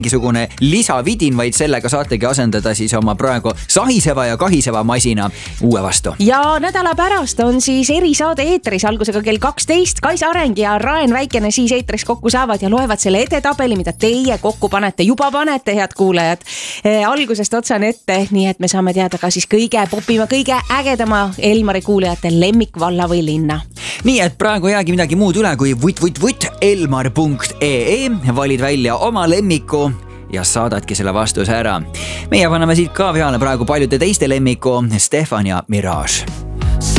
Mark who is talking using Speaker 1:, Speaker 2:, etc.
Speaker 1: mingisugune lisavidin, vaid sellega saategi asendada siis oma praegu sahiseva ja kahiseva masina uue vastu.
Speaker 2: Ja nädala pärast on siis erisaade eetris algusega kell 12. Kais Areng ja Raen Väikene siis eetris kokku saavad ja loevad selle edetabeli, mida teie kokku panete, juba panete, head kuulajad, algusest otsani ette, nii et me saame teada ka siis kõige popima, kõige ägedama Elmari kuulajate lemmikvalla või linna.
Speaker 1: Nii et praegu jäägi midagi muud üle kui elmar.ee, valid välja oma lemmiku ja saadadki selle vastuse ära. Meie paneme siit ka peale praegu paljude teiste lemmiku, Stefan ja Mirage.